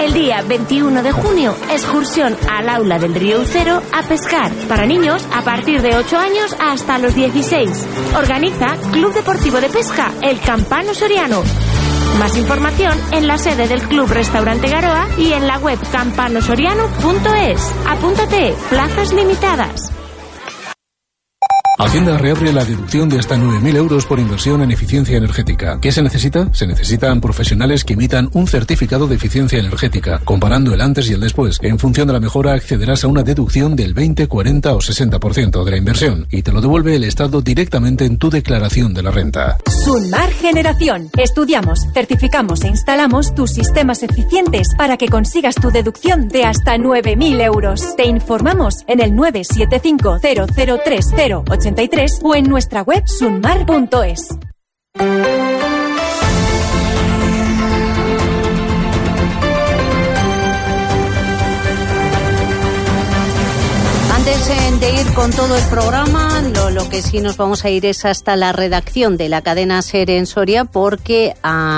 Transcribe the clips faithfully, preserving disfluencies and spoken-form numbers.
El día veintiuno de junio, excursión al aula del Río Ucero a pescar. Para niños a partir de ocho años hasta los dieciséis. Organiza Club Deportivo de Pesca El Campano Soriano. Más información en la sede del Club Restaurante Garoa y en la web campanosoriano punto es. Apúntate, plazas limitadas. Hacienda reabre la deducción de hasta nueve mil euros por inversión en eficiencia energética. ¿Qué se necesita? Se necesitan profesionales que emitan un certificado de eficiencia energética. Comparando el antes y el después, en función de la mejora accederás a una deducción del veinte, cuarenta o sesenta por ciento de la inversión y te lo devuelve el Estado directamente en tu declaración de la renta. Sunmar Generación. Estudiamos, certificamos e instalamos tus sistemas eficientes para que consigas tu deducción de hasta nueve mil euros. Te informamos en el nueve siete cinco cero cero tres cero ochenta y tres o en nuestra web sunmar punto es. Antes de ir con todo el programa, lo, lo que sí nos vamos a ir es hasta la redacción de la cadena SER en Soria, porque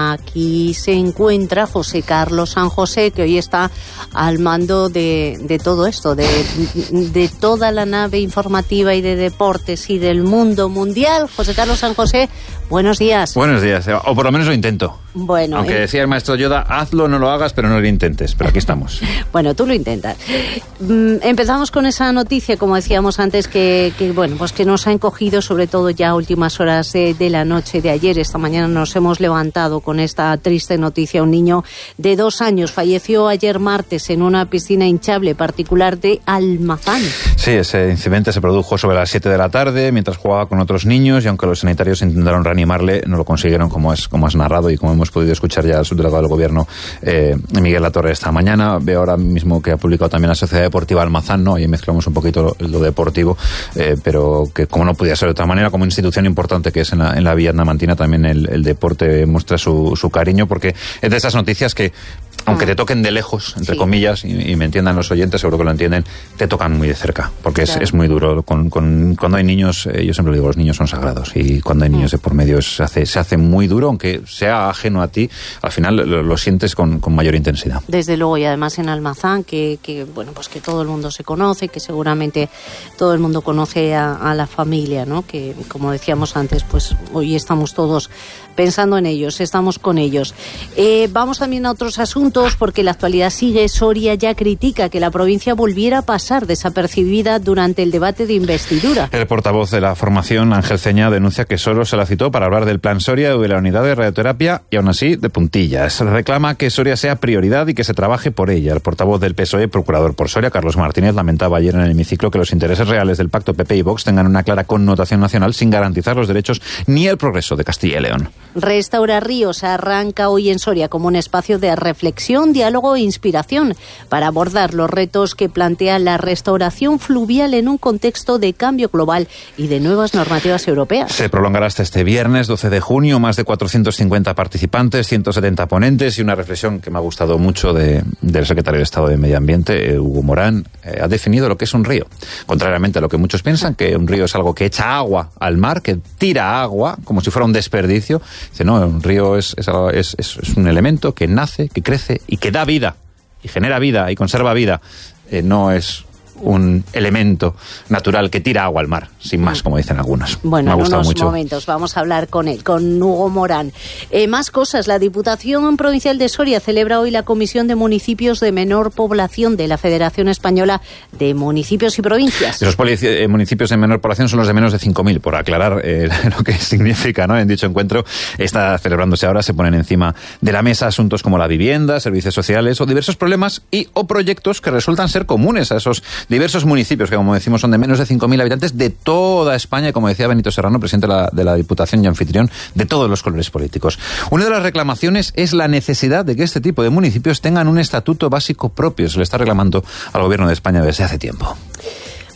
aquí se encuentra José Carlos San José, que hoy está al mando de, de todo esto, de, de toda la nave informativa y de deportes y del mundo mundial. José Carlos San José, buenos días. Buenos días, o por lo menos lo intento. Bueno, Aunque eh... decía el maestro Yoda, hazlo, no lo hagas, pero no lo intentes. Pero aquí estamos. Bueno, tú lo intentas. Empezamos con esa noticia, como decíamos antes, que, que bueno, pues que nos ha encogido, sobre todo ya a últimas horas de, de la noche de ayer. Esta mañana nos hemos levantado con esta triste noticia. Un niño de dos años falleció ayer martes en una piscina hinchable particular de Almazán. Sí, ese incidente se produjo sobre las siete de la tarde mientras jugaba con otros niños, y aunque los sanitarios intentaron reanimarle, no lo consiguieron, como es como has narrado y como hemos podido escuchar ya al subdelegado del Gobierno, eh, Miguel Latorre, esta mañana. Veo ahora mismo que ha publicado también la Sociedad Deportiva Almazán, ¿no? Y mezclamos un poquito lo, lo deportivo, eh, pero que como no podía ser de otra manera, como institución importante que es en la, en la Villa Namantina, también el, el deporte muestra su, su cariño, porque es de esas noticias que, aunque te toquen de lejos, entre sí. comillas, y, y me entiendan los oyentes, seguro que lo entienden, te tocan muy de cerca, porque claro. es, es muy duro. Con, con, cuando hay niños, eh, yo siempre lo digo, los niños son sagrados, y cuando hay niños de por medio se hace, se hace muy duro, aunque sea ajeno a ti, al final lo, lo sientes con, con mayor intensidad. Desde luego, y además en Almazán, que, que bueno, pues que todo el mundo se conoce, que seguramente todo el mundo conoce a, a la familia, ¿no? Que, como decíamos antes, pues hoy estamos todos pensando en ellos, estamos con ellos. Eh, vamos también a otros asuntos, porque la actualidad sigue. Soria ya critica que la provincia volviera a pasar desapercibida durante el debate de investidura. El portavoz de la formación, Ángel Ceña, denuncia que solo se la citó para hablar del plan Soria y de la unidad de radioterapia, y aún así de puntillas. Reclama que Soria sea prioridad y que se trabaje por ella. El portavoz del P S O E, procurador por Soria, Carlos Martínez, lamentaba ayer en el hemiciclo que los intereses reales del pacto P P y Vox tengan una clara connotación nacional sin garantizar los derechos ni el progreso de Castilla y León. Restaura Ríos arranca hoy en Soria como un espacio de reflexión, diálogo e inspiración para abordar los retos que plantea la restauración fluvial en un contexto de cambio global y de nuevas normativas europeas. Se prolongará hasta este viernes doce de junio, más de cuatrocientos cincuenta participantes, ciento setenta ponentes, y una reflexión que me ha gustado mucho de, del secretario de Estado de Medio Ambiente, eh, Hugo Morán, eh, ha definido lo que es un río. Contrariamente a lo que muchos piensan, que un río es algo que echa agua al mar, que tira agua como si fuera un desperdicio. Dice, no, un río es, es, es, es un elemento que nace, que crece y que da vida, y genera vida y conserva vida. Eh, no es un elemento natural que tira agua al mar, sin más, como dicen algunos. Bueno, me ha en gustado unos mucho. momentos vamos a hablar con él, con Hugo Morán. Eh, más cosas. La Diputación Provincial de Soria celebra hoy la Comisión de Municipios de Menor Población de la Federación Española de Municipios y Provincias. Los eh, municipios de menor población son los de menos de cinco mil, por aclarar eh, lo que significa, ¿no? En dicho encuentro está celebrándose ahora, se ponen encima de la mesa asuntos como la vivienda, servicios sociales o diversos problemas y o proyectos que resultan ser comunes a esos diversos municipios, que como decimos son de menos de cinco mil habitantes de toda España, y como decía Benito Serrano, presidente de la, de la Diputación y anfitrión, de todos los colores políticos. Una de las reclamaciones es la necesidad de que este tipo de municipios tengan un estatuto básico propio. Se le está reclamando al Gobierno de España desde hace tiempo.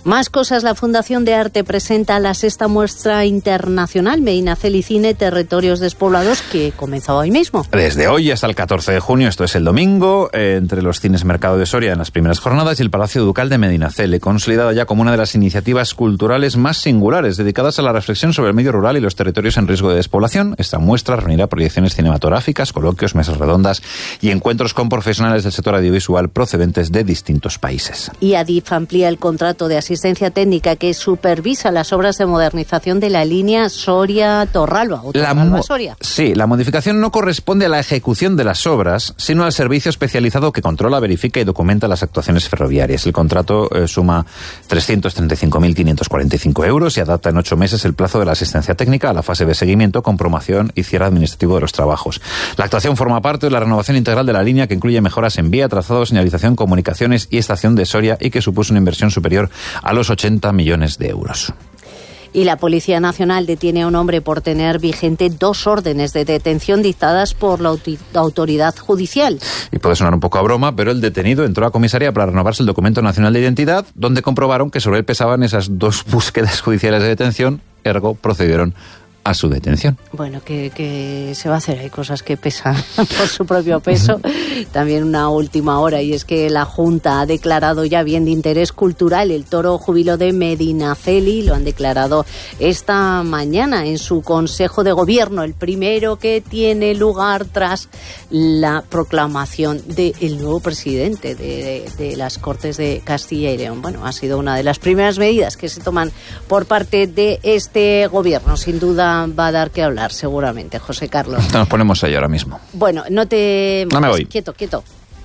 Más cosas, la Fundación de Arte presenta la sexta muestra internacional Medinaceli Cine Territorios Despoblados, que comenzó hoy mismo. Desde hoy hasta el catorce de junio, esto es el domingo, eh, entre los cines Mercado de Soria en las primeras jornadas y el Palacio Ducal de Medinaceli, consolidada ya como una de las iniciativas culturales más singulares dedicadas a la reflexión sobre el medio rural y los territorios en riesgo de despoblación. Esta muestra reunirá proyecciones cinematográficas, coloquios, mesas redondas y encuentros con profesionales del sector audiovisual procedentes de distintos países. Y Adif amplía el contrato de asistencia asistencia técnica que supervisa las obras de modernización de la línea Soria-Torralba o Torralba-Soria. Sí, la modificación no corresponde a la ejecución de las obras, sino al servicio especializado que controla, verifica y documenta las actuaciones ferroviarias. El contrato eh, suma trescientos treinta y cinco mil quinientos cuarenta y cinco euros y adapta en ocho meses el plazo de la asistencia técnica a la fase de seguimiento, comprobación y cierre administrativo de los trabajos. La actuación forma parte de la renovación integral de la línea, que incluye mejoras en vía, trazado, señalización, comunicaciones y estación de Soria, y que supuso una inversión superior a los ochenta millones de euros. Y la Policía Nacional detiene a un hombre por tener vigente dos órdenes de detención dictadas por la autoridad judicial. Y puede sonar un poco a broma, pero el detenido entró a comisaría para renovarse el documento nacional de identidad, donde comprobaron que sobre él pesaban esas dos búsquedas judiciales de detención, ergo procedieron a su detención. Bueno, que, que se va a hacer, hay cosas que pesan por su propio peso. También una última hora, y es que la Junta ha declarado ya bien de interés cultural el toro júbilo de Medinaceli. Lo han declarado esta mañana en su Consejo de Gobierno, el primero que tiene lugar tras la proclamación del nuevo presidente de, de, de las Cortes de Castilla y León. Bueno, ha sido una de las primeras medidas que se toman por parte de este gobierno. Sin duda va a dar que hablar, seguramente, José Carlos. Nos ponemos ahí ahora mismo. Bueno, no te... No me voy. Quieto, quieto.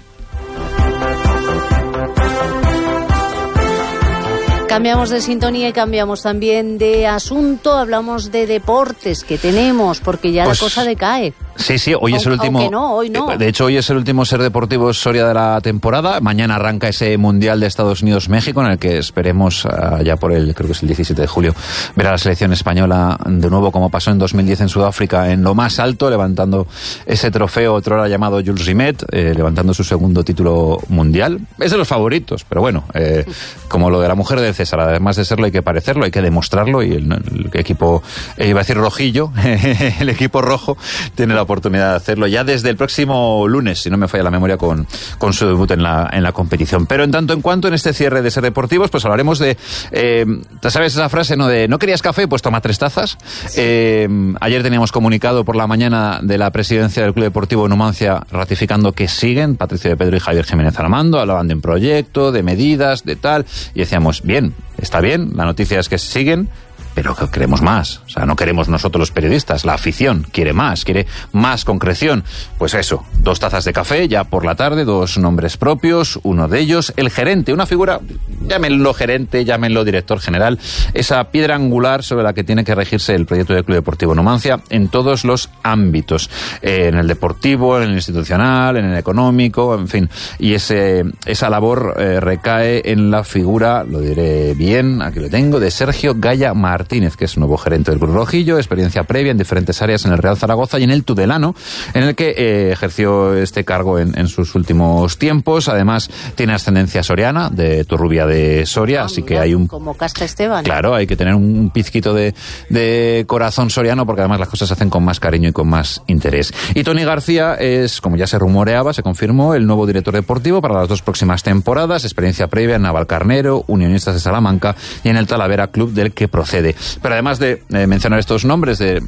Cambiamos de sintonía y cambiamos también de asunto. Hablamos de deportes que tenemos, porque ya pues, la cosa decae. Sí, sí, hoy es el último... Aunque no, hoy no. De hecho, hoy es el último Ser Deportivo Soria de la temporada. Mañana arranca ese Mundial de Estados Unidos-México, en el que esperemos, uh, ya por el, creo que es el diecisiete de julio, ver a la selección española de nuevo, como pasó en dos mil diez en Sudáfrica, en lo más alto, levantando ese trofeo, otrora llamado Jules Rimet, eh, levantando su segundo título mundial. Es de los favoritos, pero bueno, eh, como lo de la mujer de César, además de serlo hay que parecerlo, hay que demostrarlo, y el, el equipo, eh, iba a decir rojillo, el equipo rojo tiene la oportunidad de hacerlo ya desde el próximo lunes, si no me falla la memoria, con, con su debut en la, en la competición. Pero en tanto en cuanto, en este cierre de Ser Deportivos, pues hablaremos de, eh, ¿sabes esa frase, no? De ¿no querías café? Pues toma tres tazas. Sí. Eh, ayer teníamos comunicado por la mañana de la presidencia del Club Deportivo Numancia ratificando que siguen Patricio de Pedro y Javier Jiménez Armando, hablaban de un proyecto, de medidas, de tal, y decíamos, bien, está bien, la noticia es que siguen, pero que queremos más. O sea, no queremos nosotros los periodistas, la afición quiere más, quiere más concreción. Pues eso, dos tazas de café ya por la tarde, dos nombres propios, uno de ellos, el gerente, una figura, llámenlo gerente, llámenlo director general, esa piedra angular sobre la que tiene que regirse el proyecto del Club Deportivo Numancia en todos los ámbitos, eh, en el deportivo, en el institucional, en el económico, en fin, y ese esa labor eh, recae en la figura, lo diré bien, aquí lo tengo, de Sergio Gaya Martínez. Martínez, que es nuevo gerente del Club Rojillo, experiencia previa en diferentes áreas en el Real Zaragoza y en el Tudelano, en el que eh, ejerció este cargo en, en sus últimos tiempos. Además, tiene ascendencia soriana, de Turrubia de Soria, ah, así que hay un... Como Casta Esteban. Claro, hay que tener un pizquito de, de corazón soriano, porque además las cosas se hacen con más cariño y con más interés. Y Tony García es, como ya se rumoreaba, se confirmó, el nuevo director deportivo para las dos próximas temporadas, experiencia previa en Navalcarnero, Unionistas de Salamanca y en el Talavera Club, del que procede. Pero además de eh, mencionar estos nombres, de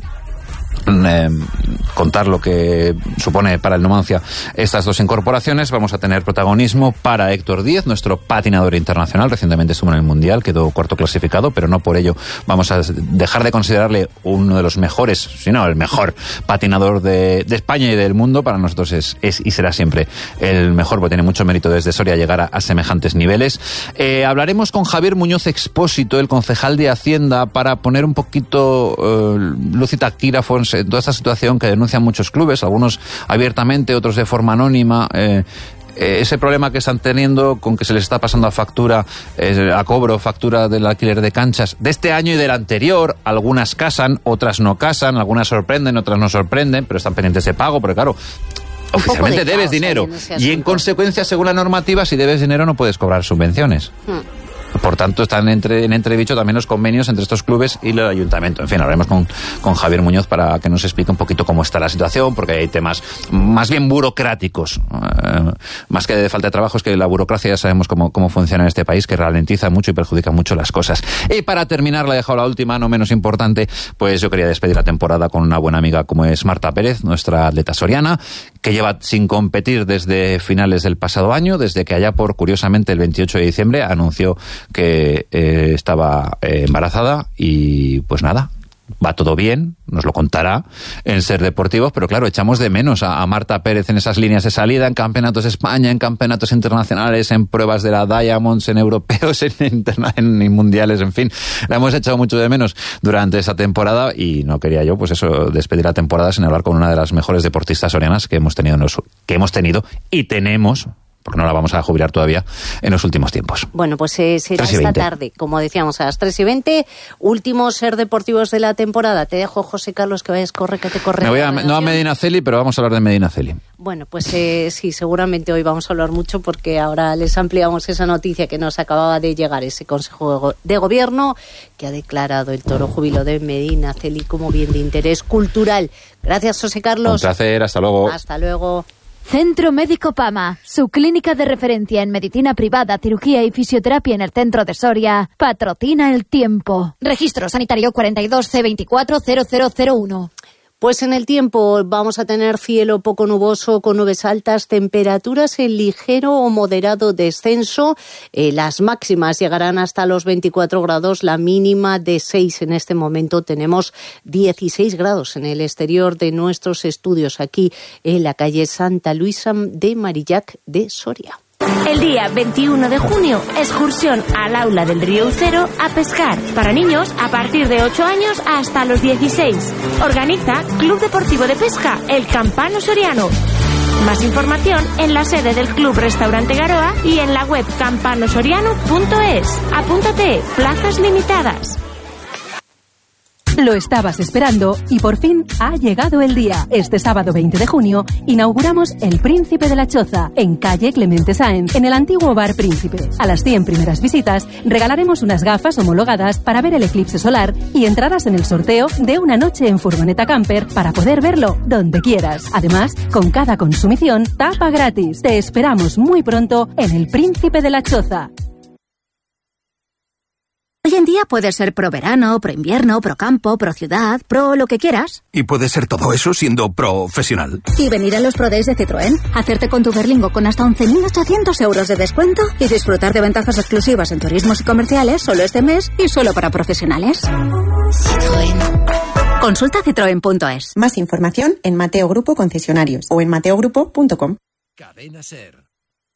Eh, contar lo que supone para el Numancia estas dos incorporaciones, vamos a tener protagonismo para Héctor Díez, nuestro patinador internacional. Recientemente estuvo en el Mundial, quedó cuarto clasificado, pero no por ello vamos a dejar de considerarle uno de los mejores, si no el mejor patinador de, de España y del mundo. Para nosotros es, es y será siempre el mejor, porque tiene mucho mérito desde Soria llegar a, a semejantes niveles. Eh, hablaremos con Javier Muñoz Expósito, el concejal de Hacienda, para poner un poquito eh, luz y taquígrafos en toda esta situación que denuncian muchos clubes, algunos abiertamente, otros de forma anónima, eh, eh, ese problema que están teniendo con que se les está pasando a factura, eh, a cobro, factura del alquiler de canchas de este año y del anterior. Algunas casan, otras no casan, algunas sorprenden, otras no sorprenden, pero están pendientes de pago, porque claro, oficialmente debes dinero y en consecuencia, según la normativa, si debes dinero no puedes cobrar subvenciones. Hmm. por tanto, están entre, en entredicho también los convenios entre estos clubes y el ayuntamiento. En fin, hablaremos con, con Javier Muñoz para que nos explique un poquito cómo está la situación, porque hay temas más bien burocráticos, eh, más que de falta de trabajo, es que la burocracia ya sabemos cómo, cómo funciona en este país, que ralentiza mucho y perjudica mucho las cosas. Y para terminar, la he dejado la última, no menos importante, pues yo quería despedir la temporada con una buena amiga como es Marta Pérez, nuestra atleta soriana, que lleva sin competir desde finales del pasado año, desde que allá por, curiosamente, el veintiocho de diciembre anunció que eh, estaba eh, embarazada y pues nada, va todo bien, nos lo contará en Ser Deportivos, pero claro, echamos de menos a, a Marta Pérez en esas líneas de salida, en campeonatos de España, en campeonatos internacionales, en pruebas de la Diamonds, en europeos, en, interna, en, en mundiales, en fin, la hemos echado mucho de menos durante esa temporada y no quería yo, pues eso, despedir la temporada sin hablar con una de las mejores deportistas sorianas que hemos tenido, en los, que hemos tenido y tenemos, porque no la vamos a jubilar todavía, en los últimos tiempos. Bueno, pues eh, será esta tarde, como decíamos, a las tres y veinte, últimos Ser Deportivos de la temporada. Te dejo, José Carlos, que vayas, corre, que te corre. Me voy a, no a Medinaceli, pero vamos a hablar de Medinaceli. Bueno, pues eh, sí, seguramente hoy vamos a hablar mucho porque ahora les ampliamos esa noticia que nos acababa de llegar, ese Consejo de Gobierno que ha declarado el Toro Júbilo de Medinaceli como bien de interés cultural. Gracias, José Carlos. Un placer, hasta luego. Hasta luego. Centro Médico Pama, su clínica de referencia en medicina privada, cirugía y fisioterapia en el centro de Soria, patrocina el tiempo. Registro sanitario cuarenta y dos C veinticuatro cero cero cero uno. Pues en el tiempo vamos a tener cielo poco nuboso con nubes altas, temperaturas en ligero o moderado descenso. Eh, las máximas llegarán hasta los veinticuatro grados, la mínima de seis. En este momento tenemos dieciséis grados en el exterior de nuestros estudios aquí en la calle Santa Luisa de Marillac de Soria. El día veintiuno de junio, excursión al aula del Río Ucero a pescar. Para niños a partir de ocho años hasta los dieciséis. Organiza Club Deportivo de Pesca, El Campano Soriano. Más información en la sede del Club Restaurante Garoa y en la web campanosoriano punto es. Apúntate, plazas limitadas. Lo estabas esperando y por fin ha llegado el día. Este sábado veinte de junio inauguramos El Príncipe de la Choza en calle Clemente Sáenz, en el antiguo Bar Príncipe. A las cien primeras visitas regalaremos unas gafas homologadas para ver el eclipse solar y entrarás en el sorteo de una noche en furgoneta camper para poder verlo donde quieras. Además, con cada consumición, tapa gratis. Te esperamos muy pronto en El Príncipe de la Choza. Hoy en día puedes ser pro verano, pro invierno, pro campo, pro ciudad, pro lo que quieras. Y puedes ser todo eso siendo profesional. Y venir a los Pro Days de Citroën, hacerte con tu Berlingo con hasta once mil ochocientos euros de descuento y disfrutar de ventajas exclusivas en turismos y comerciales solo este mes y solo para profesionales. Citroën. Consulta citroen punto es. Más información en Mateo Grupo Concesionarios o en mateo grupo punto com. Cadena Ser.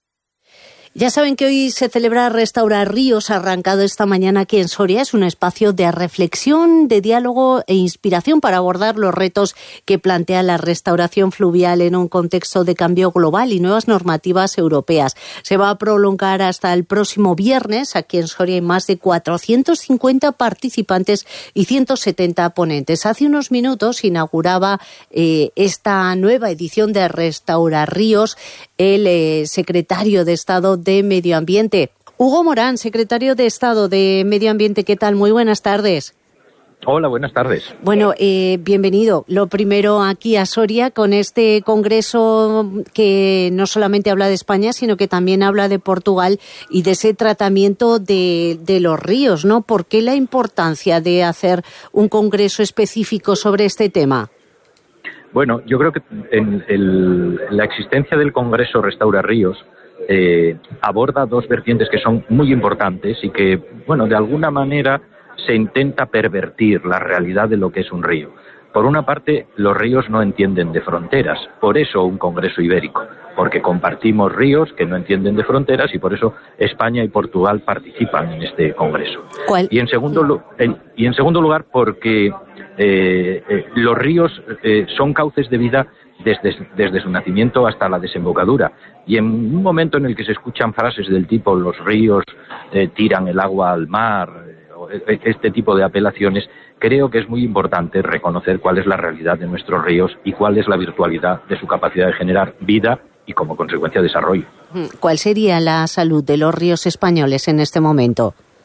Ya saben que hoy se celebra Restaurar Ríos, arrancado esta mañana aquí en Soria. Es un espacio de reflexión, de diálogo e inspiración para abordar los retos que plantea la restauración fluvial en un contexto de cambio global y nuevas normativas europeas. Se va a prolongar hasta el próximo viernes. Aquí en Soria hay más de cuatrocientos cincuenta participantes y ciento setenta ponentes. Hace unos minutos inauguraba eh, esta nueva edición de Restaurar Ríos el eh, secretario de Estado de Medio Ambiente. Hugo Morán, secretario de Estado de Medio Ambiente, ¿qué tal? Muy buenas tardes. Hola, buenas tardes. Bueno, eh, bienvenido. Lo primero aquí a Soria con este congreso que no solamente habla de España, sino que también habla de Portugal y de ese tratamiento de, de los ríos, ¿no? ¿Por qué la importancia de hacer un congreso específico sobre este tema? Bueno, yo creo que en el, la existencia del Congreso Restaura Ríos eh, aborda dos vertientes que son muy importantes y que, bueno, de alguna manera se intenta pervertir la realidad de lo que es un río. Por una parte, los ríos no entienden de fronteras, por eso un Congreso Ibérico, porque compartimos ríos que no entienden de fronteras y por eso España y Portugal participan en este Congreso. ¿Cuál? Y en segundo, en, y en segundo lugar, porque eh, eh, los ríos eh, son cauces de vida desde, desde su nacimiento hasta la desembocadura. Y en un momento en el que se escuchan frases del tipo los ríos eh, tiran el agua al mar, eh, este tipo de apelaciones, creo que es muy importante reconocer cuál es la realidad de nuestros ríos y cuál es la virtualidad de su capacidad de generar vida y, como consecuencia, desarrollo. ¿Cuál sería la salud de los ríos españoles en este momento?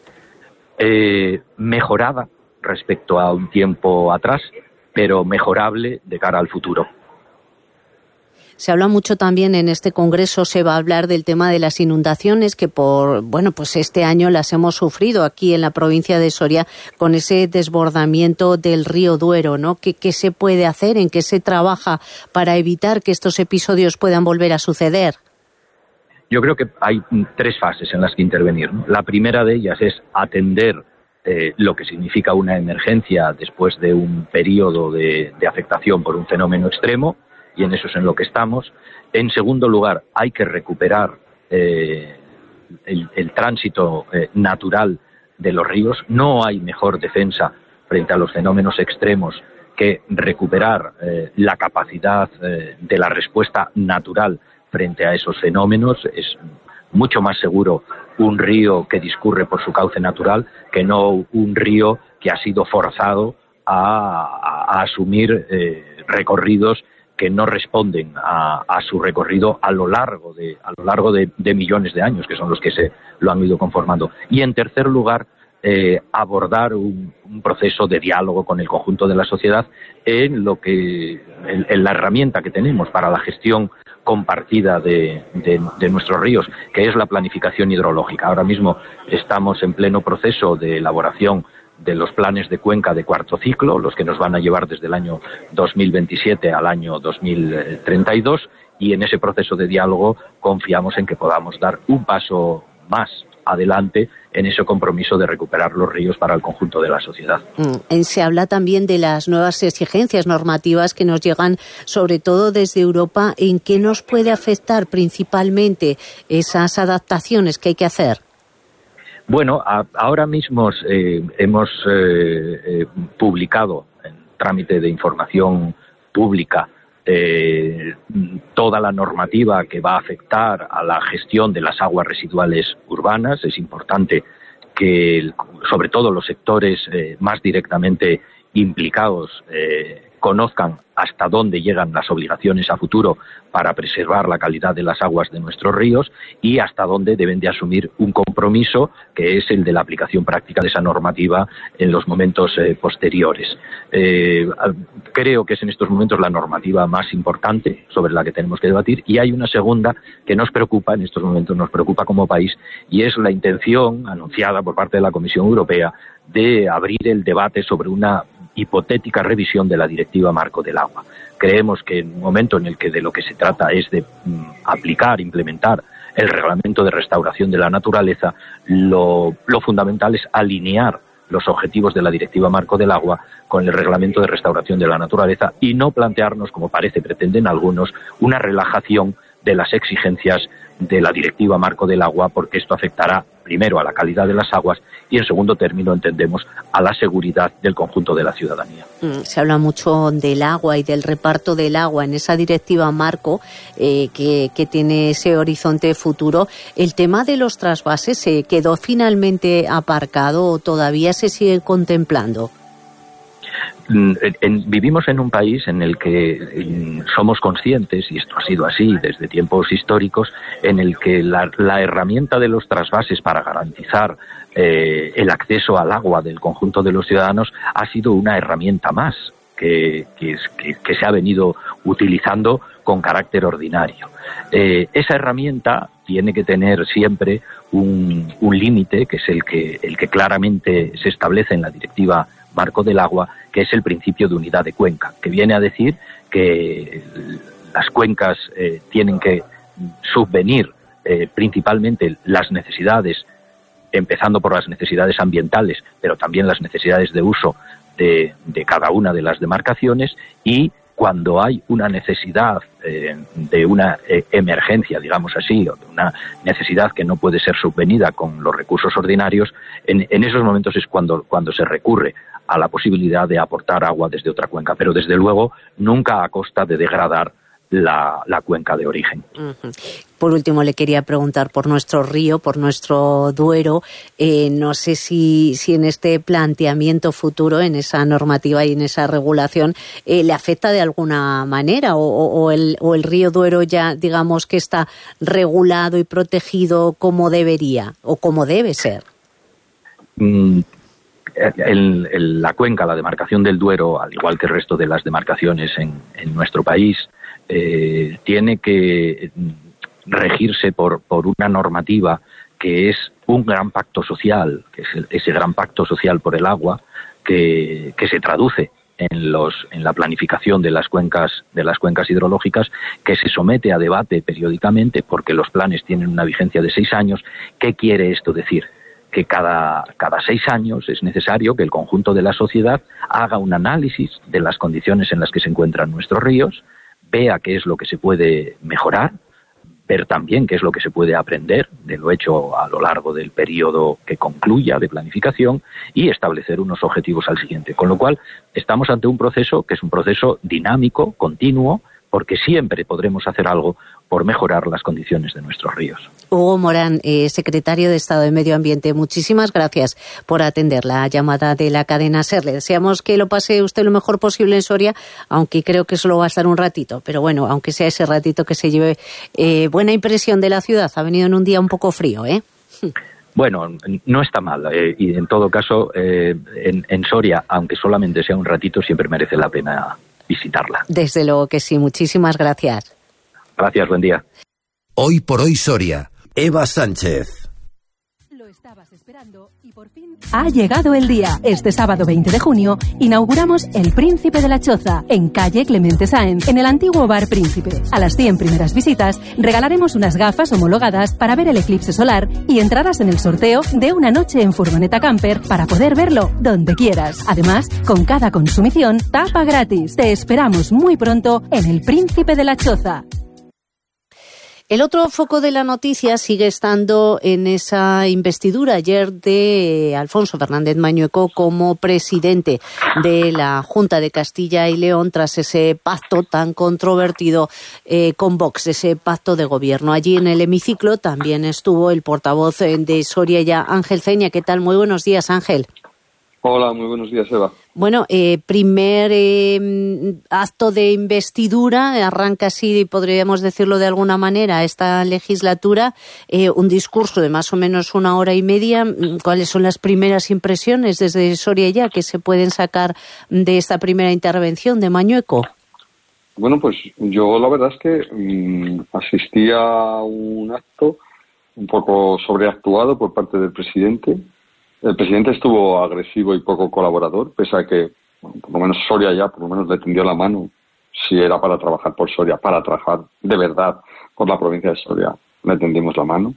eh, mejorada respecto a un tiempo atrás, pero mejorable de cara al futuro. Se habla mucho también en este congreso, se va a hablar del tema de las inundaciones que por, bueno, pues este año las hemos sufrido aquí en la provincia de Soria con ese desbordamiento del río Duero, ¿no? ¿Qué, qué se puede hacer? ¿En qué se trabaja para evitar que estos episodios puedan volver a suceder? Yo creo que hay tres fases en las que intervenir, ¿no? La primera de ellas es atender eh, lo que significa una emergencia después de un periodo de, de afectación por un fenómeno extremo, y en eso es en lo que estamos. En segundo lugar, hay que recuperar eh, el, el tránsito eh, natural de los ríos. No hay mejor defensa frente a los fenómenos extremos que recuperar eh, la capacidad eh, de la respuesta natural frente a esos fenómenos. Es mucho más seguro un río que discurre por su cauce natural que no un río que ha sido forzado a, a, a asumir eh, recorridos que no responden a, a su recorrido a lo largo de a lo largo de, de millones de años, que son los que se lo han ido conformando. Y en tercer lugar, eh, abordar un, un proceso de diálogo con el conjunto de la sociedad en lo que en, en la herramienta que tenemos para la gestión compartida de, de, de nuestros ríos, que es la planificación hidrológica. Ahora mismo estamos en pleno proceso de elaboración de los planes de cuenca de cuarto ciclo, los que nos van a llevar desde el año dos mil veintisiete al año dos mil treinta y dos, y en ese proceso de diálogo confiamos en que podamos dar un paso más adelante en ese compromiso de recuperar los ríos para el conjunto de la sociedad. Mm. Se habla también de las nuevas exigencias normativas que nos llegan sobre todo desde Europa. ¿En qué nos puede afectar principalmente esas adaptaciones que hay que hacer? Bueno, a, ahora mismo eh, hemos eh, eh, publicado en trámite de información pública eh, toda la normativa que va a afectar a la gestión de las aguas residuales urbanas. Es importante que, sobre todo, los sectores eh, más directamente implicados eh, conozcan hasta dónde llegan las obligaciones a futuro para preservar la calidad de las aguas de nuestros ríos y hasta dónde deben de asumir un compromiso que es el de la aplicación práctica de esa normativa en los momentos eh, posteriores. Eh, creo que es en estos momentos la normativa más importante sobre la que tenemos que debatir, y hay una segunda que nos preocupa, en estos momentos nos preocupa como país, y es la intención anunciada por parte de la Comisión Europea de abrir el debate sobre una hipotética revisión de la Directiva Marco del Agua. Creemos que en un momento en el que de lo que se trata es de mm, aplicar, implementar el Reglamento de Restauración de la Naturaleza, lo, lo fundamental es alinear los objetivos de la Directiva Marco del Agua con el Reglamento de Restauración de la Naturaleza y no plantearnos, como parece pretenden algunos, una relajación de las exigencias de la Directiva Marco del Agua, porque esto afectará primero a la calidad de las aguas y en segundo término, entendemos, a la seguridad del conjunto de la ciudadanía. Se habla mucho del agua y del reparto del agua en esa Directiva Marco eh, que, que tiene ese horizonte futuro. ¿El tema de los trasvases se quedó finalmente aparcado o todavía se sigue contemplando? En, en, vivimos en un país en el que en, somos conscientes, y esto ha sido así desde tiempos históricos, en el que la, la herramienta de los trasvases para garantizar eh, el acceso al agua del conjunto de los ciudadanos ha sido una herramienta más que, que, que, que se ha venido utilizando con carácter ordinario. Eh, esa herramienta tiene que tener siempre un, un límite, que es el que, el que claramente se establece en la Directiva Marco del Agua, que es el principio de unidad de cuenca, que viene a decir que las cuencas eh, tienen que subvenir eh, principalmente las necesidades, empezando por las necesidades ambientales, pero también las necesidades de uso de, de cada una de las demarcaciones, y cuando hay una necesidad eh, de una eh, emergencia, digamos así, o de una necesidad que no puede ser subvenida con los recursos ordinarios, en, en esos momentos es cuando, cuando se recurre a la posibilidad de aportar agua desde otra cuenca, pero desde luego nunca a costa de degradar la, la cuenca de origen. Uh-huh. Por último, le quería preguntar por nuestro río, por nuestro Duero. Eh, no sé si, si en este planteamiento futuro, en esa normativa y en esa regulación, eh, le afecta de alguna manera, o, o, el, o el río Duero ya, digamos, que está regulado y protegido como debería o como debe ser. mm, el, el, la cuenca, la demarcación del Duero, al igual que el resto de las demarcaciones en, en nuestro país, eh, tiene que regirse por, por una normativa que es un gran pacto social, que es el, ese gran pacto social por el agua, que, que se traduce en los en la planificación de las cuencas de las cuencas hidrológicas, que se somete a debate periódicamente porque los planes tienen una vigencia de seis años. ¿Qué quiere esto decir? Que cada cada seis años es necesario que el conjunto de la sociedad haga un análisis de las condiciones en las que se encuentran nuestros ríos, vea qué es lo que se puede mejorar, ver también qué es lo que se puede aprender de lo hecho a lo largo del periodo que concluya de planificación y establecer unos objetivos al siguiente. Con lo cual, estamos ante un proceso que es un proceso dinámico, continuo, porque siempre podremos hacer algo por mejorar las condiciones de nuestros ríos. Hugo Morán, eh, secretario de Estado de Medio Ambiente, muchísimas gracias por atender la llamada de la cadena SER. Le deseamos que lo pase usted lo mejor posible en Soria, aunque creo que solo va a estar un ratito. Pero bueno, aunque sea ese ratito, que se lleve eh, buena impresión de la ciudad. Ha venido en un día un poco frío, ¿eh? Bueno, no está mal. Eh, y en todo caso, eh, en, en Soria, aunque solamente sea un ratito, siempre merece la pena visitarla. Desde luego que sí. Muchísimas gracias. Gracias, buen día. Hoy por hoy Soria. Eva Sánchez. Lo estabas esperando y por fin ha llegado el día. Este sábado veinte de junio inauguramos El Príncipe de la Choza en calle Clemente Sáenz, en el antiguo Bar Príncipe. A las cien primeras visitas regalaremos unas gafas homologadas para ver el eclipse solar y entrarás en el sorteo de una noche en furgoneta camper para poder verlo donde quieras. Además, con cada consumición, tapa gratis. Te esperamos muy pronto en El Príncipe de la Choza. El otro foco de la noticia sigue estando en esa investidura ayer de Alfonso Fernández Mañueco como presidente de la Junta de Castilla y León tras ese pacto tan controvertido eh, con Vox, ese pacto de gobierno. Allí en el hemiciclo también estuvo el portavoz de Soria Ya, Ángel Ceña. ¿Qué tal? Muy buenos días, Ángel. Hola, muy buenos días, Eva. Bueno, eh, primer eh, acto de investidura, arranca así, podríamos decirlo de alguna manera, esta legislatura, eh, un discurso de más o menos una hora y media. ¿Cuáles son las primeras impresiones desde Soria Ya que se pueden sacar de esta primera intervención de Mañueco? Bueno, pues yo la verdad es que mmm, asistí a un acto un poco sobreactuado por parte del presidente. El presidente estuvo agresivo y poco colaborador, pese a que, bueno, por lo menos Soria Ya, por lo menos le tendió la mano, si era para trabajar por Soria, para trabajar de verdad por la provincia de Soria, le tendimos la mano.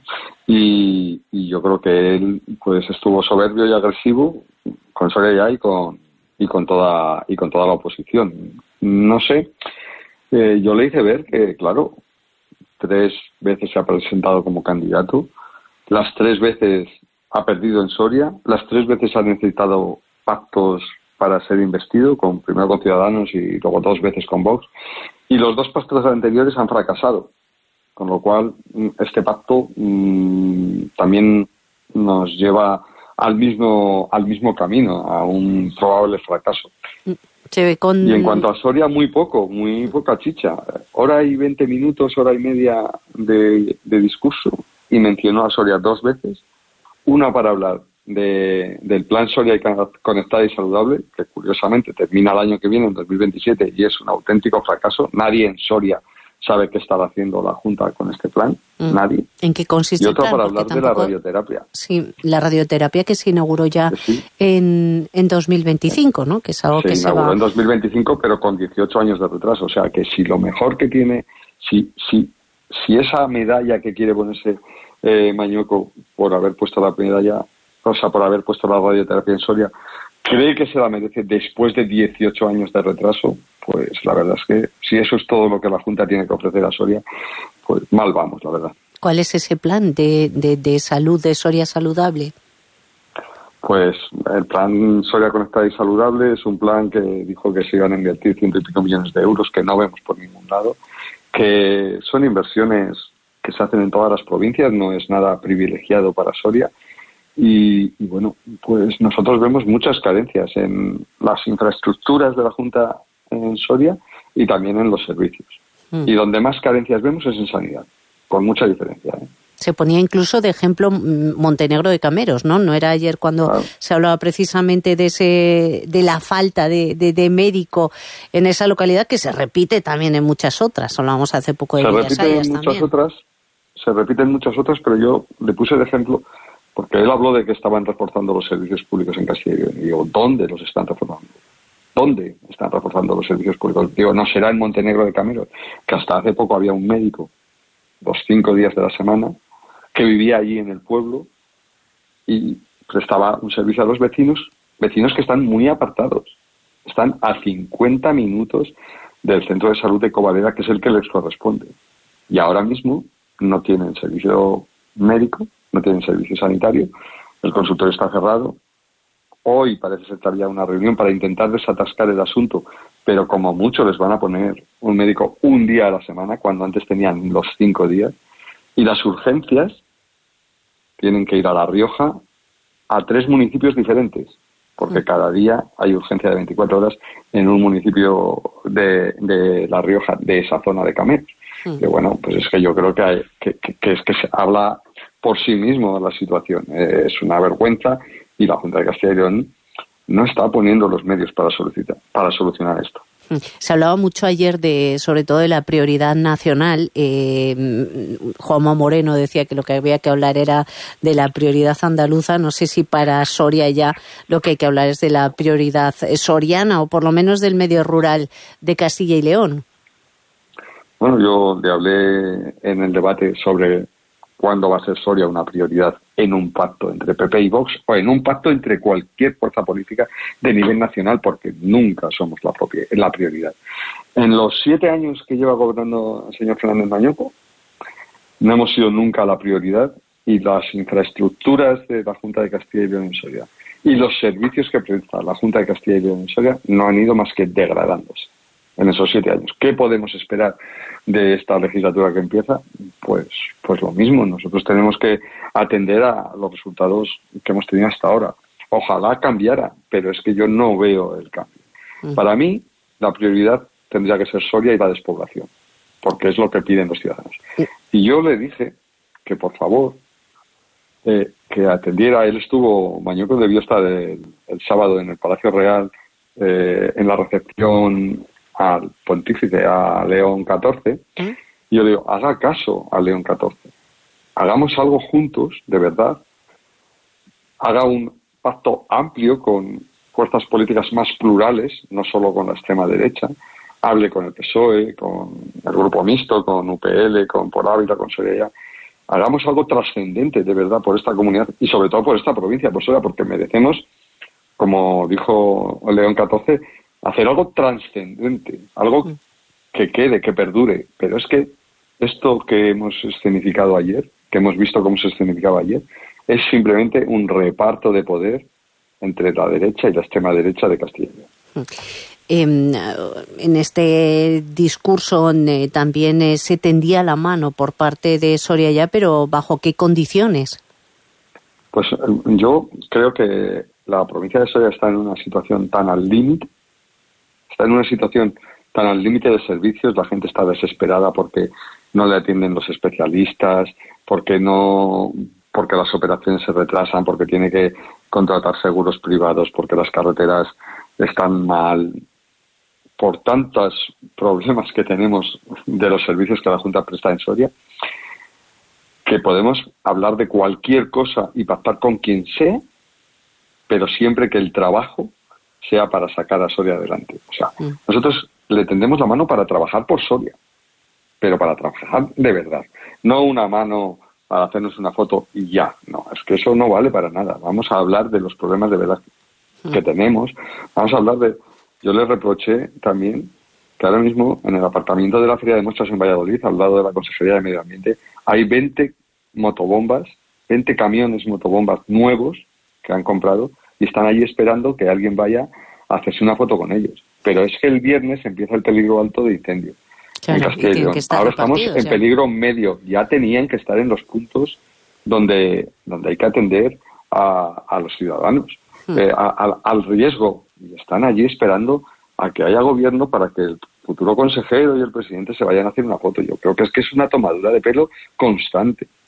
Y, y yo creo que él pues estuvo soberbio y agresivo con Soria Ya y con y con toda y con toda la oposición. No sé, eh, yo le hice ver que, claro, tres veces se ha presentado como candidato, las tres veces ha perdido en Soria, las tres veces ha necesitado pactos para ser investido, con primero con Ciudadanos y luego dos veces con Vox, y los dos pactos anteriores han fracasado, con lo cual este pacto mmm, también nos lleva al mismo al mismo camino, a un probable fracaso. Se ve con... Y en cuanto a Soria, muy poco, muy poca chicha, hora y veinte minutos, hora y media de, de discurso, y mencionó a Soria dos veces. Una para hablar de, del plan Soria Conectada y Saludable, que curiosamente termina el año que viene, en dos mil veintisiete, y es un auténtico fracaso. Nadie en Soria sabe qué estaba haciendo la Junta con este plan. Mm. Nadie. ¿En qué consiste? Y otra plan, para hablar tampoco... de la radioterapia. Sí, la radioterapia que se inauguró ya sí. en, en dos mil veinticinco, ¿no? Que es algo se que inauguró se va... en dos mil veinticinco, pero con dieciocho años de retraso. O sea, que si lo mejor que tiene, si, si, si esa medalla que quiere ponerse Eh, Mañueco por haber puesto la medalla, o sea, por haber puesto la radioterapia en Soria, cree que se la merece después de dieciocho años de retraso, pues la verdad es que si eso es todo lo que la Junta tiene que ofrecer a Soria, pues mal vamos, la verdad. ¿Cuál es ese plan de, de, de salud de Soria Saludable? Pues el plan Soria Conectada y Saludable es un plan que dijo que se iban a invertir ciento y pico millones de euros, que no vemos por ningún lado, que son inversiones que se hacen en todas las provincias, no es nada privilegiado para Soria. Y, y bueno, pues nosotros vemos muchas carencias en las infraestructuras de la Junta en Soria y también en los servicios. Mm. Y donde más carencias vemos es en sanidad, con mucha diferencia, ¿eh? Se ponía incluso de ejemplo Montenegro de Cameros, ¿no? No era ayer cuando claro. se hablaba precisamente de ese de la falta de, de, de médico en esa localidad, que se repite también en muchas otras. Hablábamos hace poco de se Villas repite Ayas en muchas también. otras, se repiten muchas otras, pero yo le puse de ejemplo porque él habló de que estaban reforzando los servicios públicos en Castilla y León. Y digo, ¿dónde los están reforzando? ¿Dónde están reforzando los servicios públicos? Digo, no será en Montenegro de Cameros, que hasta hace poco había un médico los cinco días de la semana que vivía allí en el pueblo y prestaba un servicio a los vecinos, vecinos que están muy apartados. Están a cincuenta minutos del centro de salud de Covaleda, que es el que les corresponde. Y ahora mismo no tienen servicio médico, no tienen servicio sanitario, el consultorio está cerrado. Hoy parece ser que había una reunión para intentar desatascar el asunto, pero como mucho les van a poner un médico un día a la semana, cuando antes tenían los cinco días. Y las urgencias tienen que ir a La Rioja, a tres municipios diferentes, porque cada día hay urgencia de veinticuatro horas en un municipio de, de La Rioja, de esa zona de Cameros. Sí. Que bueno, pues es que yo creo que, hay, que, que, que es que se habla por sí mismo de la situación. Eh, es una vergüenza y la Junta de Castilla y León no está poniendo los medios para solucionar, para solucionar esto. Se hablaba mucho ayer de, sobre todo de la prioridad nacional. Eh, Juanma Moreno decía que lo que había que hablar era de la prioridad andaluza. No sé si para Soria ya lo que hay que hablar es de la prioridad soriana o por lo menos del medio rural de Castilla y León. Bueno, yo le hablé en el debate sobre cuándo va a ser Soria una prioridad en un pacto entre P P y Vox o en un pacto entre cualquier fuerza política de nivel nacional, porque nunca somos la propia, la prioridad. En los siete años que lleva gobernando el señor Fernández Mañoco, no hemos sido nunca la prioridad, y las infraestructuras de la Junta de Castilla y León en Soria y los servicios que presta la Junta de Castilla y León en Soria no han ido más que degradándose en esos siete años. ¿Qué podemos esperar de esta legislatura que empieza? Pues, pues lo mismo. Nosotros tenemos que atender a los resultados que hemos tenido hasta ahora. Ojalá cambiara, pero es que yo no veo el cambio. Uh-huh. Para mí, la prioridad tendría que ser Soria y la despoblación, porque es lo que piden los ciudadanos. Uh-huh. Y yo le dije que, por favor, eh, que atendiera. Él estuvo, Mañoco debió estar el, el sábado en el Palacio Real, eh, en la recepción al pontífice, a León catorce, ¿Eh? y yo le digo, haga caso a León catorce, hagamos algo juntos, de verdad, haga un pacto amplio con fuerzas políticas más plurales, no solo con la extrema derecha, hable con el P S O E, con el Grupo Mixto, con U P L, con Por Ávila, con Soria, hagamos algo trascendente, de verdad, por esta comunidad y sobre todo por esta provincia, por Soria, porque merecemos, como dijo León catorce, hacer algo trascendente, algo que quede, que perdure. Pero es que esto que hemos escenificado ayer, que hemos visto cómo se escenificaba ayer, es simplemente un reparto de poder entre la derecha y la extrema derecha de Castilla y León. Eh, en este discurso eh, también eh, se tendía la mano por parte de Soria ya, pero ¿bajo qué condiciones? Pues yo creo que la provincia de Soria está en una situación tan al límite, está en una situación tan al límite de servicios, la gente está desesperada porque no le atienden los especialistas, porque no, porque las operaciones se retrasan, porque tiene que contratar seguros privados, porque las carreteras están mal, por tantos problemas que tenemos de los servicios que la Junta presta en Soria, que podemos hablar de cualquier cosa y pactar con quien sea, pero siempre que el trabajo sea para sacar a Soria adelante. O sea, mm. nosotros le tendemos la mano para trabajar por Soria, pero para trabajar de verdad. No una mano para hacernos una foto y ya. No, es que eso no vale para nada. Vamos a hablar de los problemas de verdad mm. que tenemos. Vamos a hablar de... Yo le reproché también que ahora mismo en el apartamento de la Feria de Muestras en Valladolid, al lado de la Consejería de Medio Ambiente, hay veinte motobombas, veinte camiones motobombas nuevos que han comprado y están allí esperando que alguien vaya a hacerse una foto con ellos. Pero es que el viernes empieza el peligro alto de incendio claro, en Castilla y León. Ahora estamos en ya. peligro medio. Ya tenían que estar en los puntos donde, donde hay que atender a, a los ciudadanos, hmm. eh, a, a, al riesgo. Y están allí esperando a que haya gobierno para que el futuro consejero y el presidente se vayan a hacer una foto. Yo creo que es que es una tomadura de pelo constante.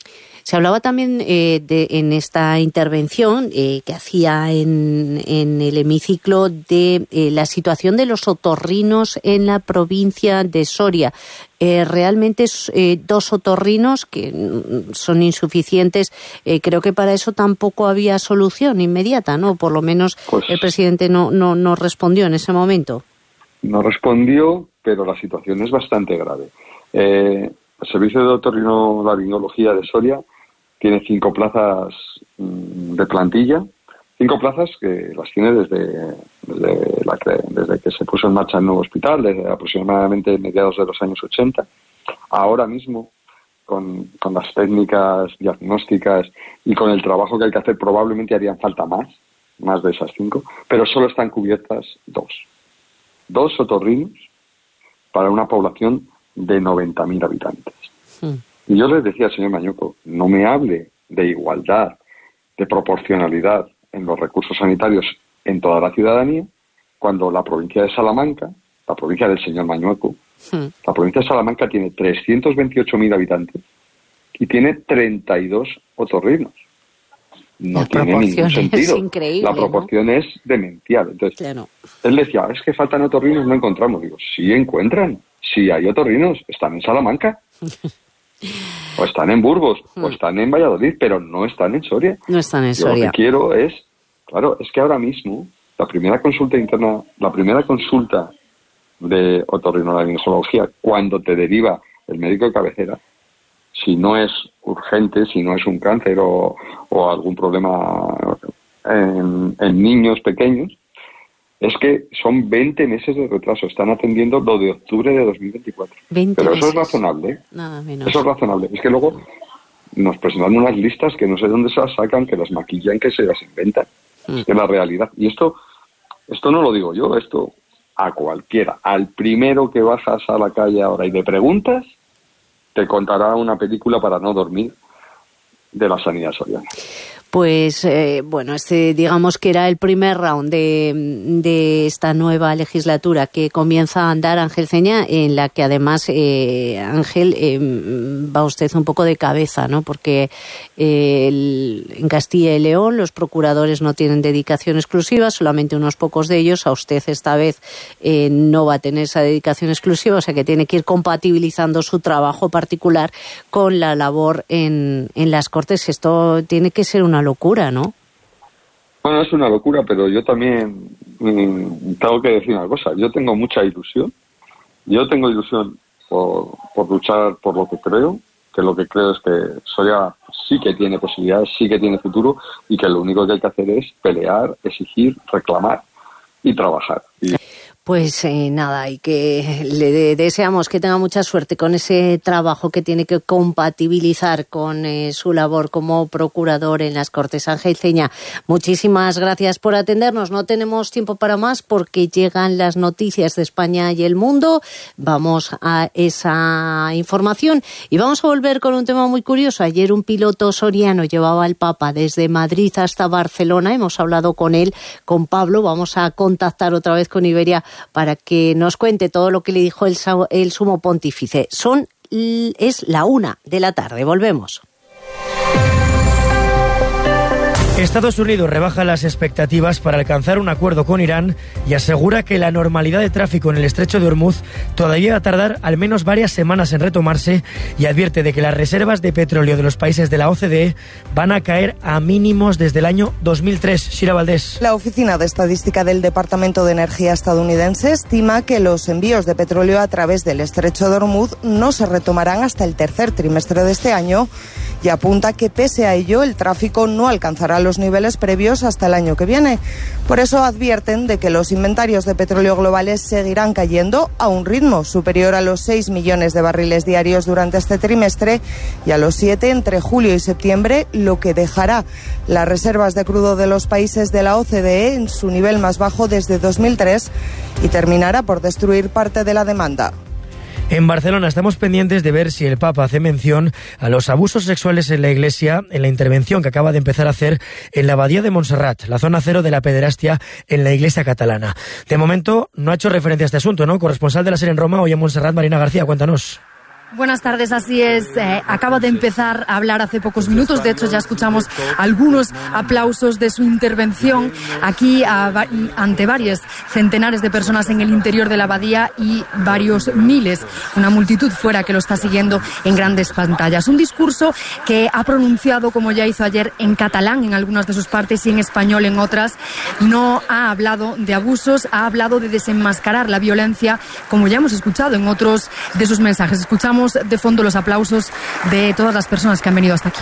Se hablaba también eh, de, en esta intervención eh, que hacía en, en el hemiciclo de eh, la situación de los otorrinos en la provincia de Soria. Eh, realmente eh, dos otorrinos que son insuficientes. Eh, creo que para eso tampoco había solución inmediata, ¿no? Por lo menos pues, el presidente no, no, no respondió en ese momento. No respondió, pero la situación es bastante grave. Eh, el Servicio de Otorrinolaringología de Soria tiene cinco plazas mmm, de plantilla, cinco plazas que las tiene desde, desde, la que, desde que se puso en marcha el nuevo hospital, desde aproximadamente mediados de los años ochenta. Ahora mismo, con, con las técnicas diagnósticas y con el trabajo que hay que hacer, probablemente harían falta más, más de esas cinco, pero solo están cubiertas dos. Dos otorrinos para una población de noventa mil habitantes. Sí. Y yo les decía al señor Mañueco, no me hable de igualdad, de proporcionalidad en los recursos sanitarios en toda la ciudadanía, cuando la provincia de Salamanca, la provincia del señor Mañueco, sí. la provincia de Salamanca tiene trescientos veintiocho mil habitantes y tiene treinta y dos otorrinos. No tiene ningún sentido. La proporción ¿no? es demencial. Entonces, claro. él decía, es que faltan otorrinos, no encontramos. Digo, sí encuentran, sí hay otorrinos, están en Salamanca, o están en Burgos, o están en Valladolid, pero no están en Soria. No están en Yo Soria. Lo que quiero es, claro, es que ahora mismo, la primera consulta interna, la primera consulta de otorrinolaringología, cuando te deriva el médico de cabecera, si no es urgente, si no es un cáncer o, o algún problema en, en niños pequeños, es que son veinte meses de retraso. Están atendiendo lo de octubre de dos mil veinticuatro. Pero eso es razonable. ¿eh? Nada menos. Eso es razonable. Es que luego nos presentan unas listas que no sé dónde se las sacan, que las maquillan, que se las inventan. Mm. Es la realidad. Y esto, esto no lo digo yo, esto a cualquiera. Al primero que bajas a la calle ahora y le preguntas, te contará una película para no dormir de la sanidad soriana. Pues eh, bueno, este digamos que era el primer round de, de esta nueva legislatura que comienza a andar, Ángel Ceña, en la que además, eh, Ángel, eh, va usted un poco de cabeza, ¿no? Porque eh, el, en Castilla y León los procuradores no tienen dedicación exclusiva, solamente unos pocos de ellos. A usted esta vez eh, no va a tener esa dedicación exclusiva, o sea que tiene que ir compatibilizando su trabajo particular con la labor en, en las Cortes. Esto tiene que ser una locura, ¿no? Bueno, es una locura, pero yo también mmm, tengo que decir una cosa. Yo tengo mucha ilusión. Yo tengo ilusión por, por luchar por lo que creo, que lo que creo es que Soria sí que tiene posibilidades, sí que tiene futuro, y que lo único que hay que hacer es pelear, exigir, reclamar y trabajar. Y Pues eh, nada, y que le de- deseamos que tenga mucha suerte con ese trabajo que tiene que compatibilizar con eh, su labor como procurador en las Cortes. Ángel Ceña, muchísimas gracias por atendernos. No tenemos tiempo para más porque llegan las noticias de España y el mundo. Vamos a esa información y vamos a volver con un tema muy curioso. Ayer un piloto soriano llevaba al Papa desde Madrid hasta Barcelona. Hemos hablado con él, con Pablo. Vamos a contactar otra vez con Iberia para que nos cuente todo lo que le dijo el, el sumo pontífice. Son, es la una de la tarde. Volvemos. Estados Unidos rebaja las expectativas para alcanzar un acuerdo con Irán y asegura que la normalidad de tráfico en el estrecho de Hormuz todavía va a tardar al menos varias semanas en retomarse, y advierte de que las reservas de petróleo de los países de la O C D E van a caer a mínimos desde el año dos mil tres. Sira Valdés. La Oficina de Estadística del Departamento de Energía estadounidense estima que los envíos de petróleo a través del estrecho de Hormuz no se retomarán hasta el tercer trimestre de este año, y apunta que pese a ello el tráfico no alcanzará los niveles previos hasta el año que viene. Por eso advierten de que los inventarios de petróleo globales seguirán cayendo a un ritmo superior a los seis millones de barriles diarios durante este trimestre y a los siete entre julio y septiembre, lo que dejará las reservas de crudo de los países de la O C D E en su nivel más bajo desde dos mil tres y terminará por destruir parte de la demanda. En Barcelona estamos pendientes de ver si el Papa hace mención a los abusos sexuales en la Iglesia en la intervención que acaba de empezar a hacer en la Abadía de Montserrat, la zona cero de la pederastia en la Iglesia catalana. De momento no ha hecho referencia a este asunto, ¿no? Corresponsal de la SER en Roma, hoy en Montserrat, Marina García, cuéntanos. Buenas tardes, así es. Eh, acaba de empezar a hablar hace pocos minutos. De hecho, ya escuchamos algunos aplausos de su intervención aquí a, ante varios centenares de personas en el interior de la abadía y varios miles, una multitud fuera que lo está siguiendo en grandes pantallas. Un discurso que ha pronunciado, como ya hizo ayer, en catalán en algunas de sus partes y en español en otras. No ha hablado de abusos, ha hablado de desenmascarar la violencia, como ya hemos escuchado en otros de sus mensajes. Escuchamos de fondo los aplausos de todas las personas que han venido hasta aquí.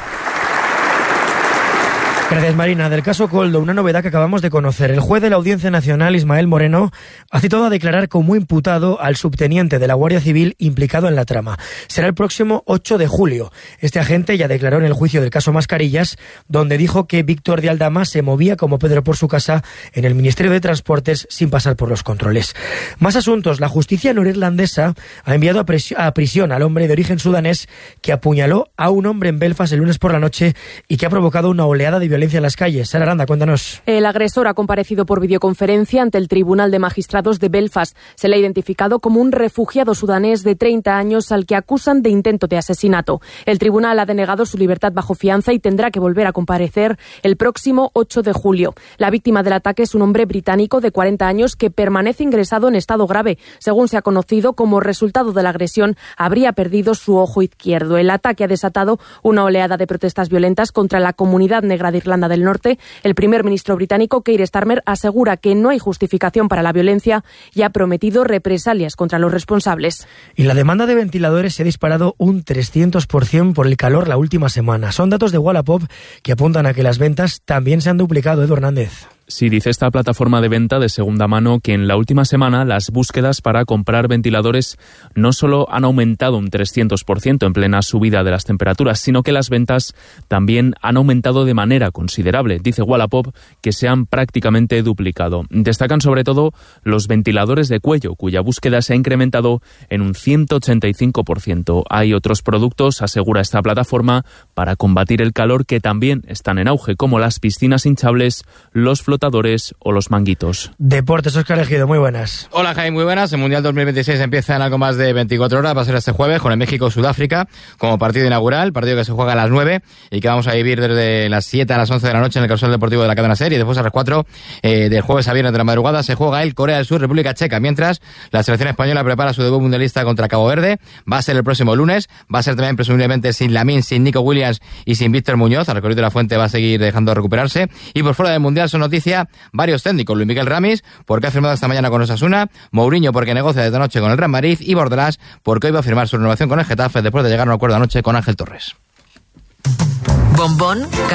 Gracias, Marina. Del caso Koldo, una novedad que acabamos de conocer. El juez de la Audiencia Nacional, Ismael Moreno, ha citado a declarar como imputado al subteniente de la Guardia Civil implicado en la trama. Será el próximo ocho de julio. Este agente ya declaró en el juicio del caso Mascarillas, donde dijo que Víctor de Aldama se movía como Pedro por su casa en el Ministerio de Transportes sin pasar por los controles. Más asuntos. La justicia norirlandesa ha enviado a, pres- a prisión al hombre de origen sudanés que apuñaló a un hombre en Belfast el lunes por la noche y que ha provocado una oleada de violencia en las calles. Sara Aranda, cuéntanos. El agresor ha comparecido por videoconferencia ante el Tribunal de Magistrados de Belfast. Se le ha identificado como un refugiado sudanés de treinta años al que acusan de intento de asesinato. El tribunal ha denegado su libertad bajo fianza y tendrá que volver a comparecer el próximo ocho de julio. La víctima del ataque es un hombre británico de cuarenta años que permanece ingresado en estado grave. Según se ha conocido, como resultado de la agresión, habría perdido su ojo izquierdo. El ataque ha desatado una oleada de protestas violentas contra la comunidad negra de Irlanda del Norte. El primer ministro británico, Keir Starmer, asegura que no hay justificación para la violencia y ha prometido represalias contra los responsables. Y la demanda de ventiladores se ha disparado un trescientos por ciento por el calor la última semana. Son datos de Wallapop que apuntan a que las ventas también se han duplicado. Edu Hernández. Sí, dice esta plataforma de venta de segunda mano que en la última semana las búsquedas para comprar ventiladores no solo han aumentado un trescientos por ciento en plena subida de las temperaturas, sino que las ventas también han aumentado de manera considerable. Dice Wallapop que se han prácticamente duplicado. Destacan sobre todo los ventiladores de cuello, cuya búsqueda se ha incrementado en un ciento ochenta y cinco por ciento. Hay otros productos, asegura esta plataforma, para combatir el calor que también están en auge, como las piscinas hinchables, los flotadores o los manguitos. Deportes, Óscar Ejido, muy buenas. Hola, Jaime, muy buenas. El Mundial dos mil veintiséis empieza en algo más de veinticuatro horas. Va a ser este jueves con el México-Sudáfrica como partido inaugural, partido que se juega a las nueve y que vamos a vivir desde las siete a las once de la noche en el Causal Deportivo de la cadena SER, y después a las cuatro eh, del jueves a viernes de la madrugada se juega el Corea del Sur, República Checa, mientras la selección española prepara su debut mundialista contra Cabo Verde. Va a ser el próximo lunes, va a ser también presumiblemente sin Lamine, sin Nico Williams y sin Víctor Muñoz. Al recorrido de la Fuente va a seguir dejando recuperarse. Y por fuera del Mundial son noticia varios técnicos: Luis Miguel Ramis, porque ha firmado esta mañana con Osasuna; Mourinho, porque negocia desde anoche con el Real Madrid; y Bordalás, porque hoy va a firmar su renovación con el Getafe después de llegar a un acuerdo anoche con Ángel Torres. Bombón,